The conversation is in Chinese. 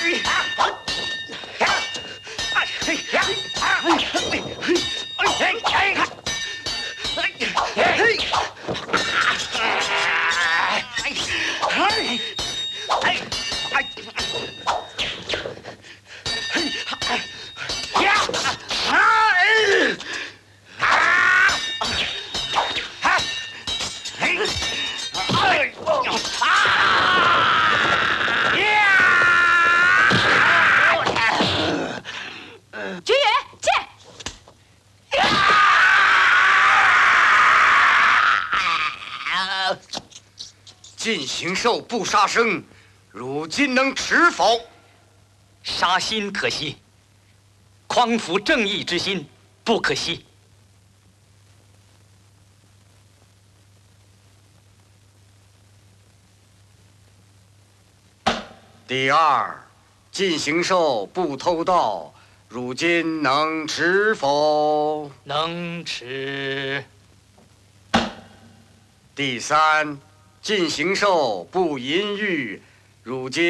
绝缘剑。 进行兽不杀生，汝今能持否？ 杀心可惜，匡扶正义之心不可惜。 第二，进行兽不偷盗，汝今能持否？ 能持。 第三，进行兽不淫欲，汝今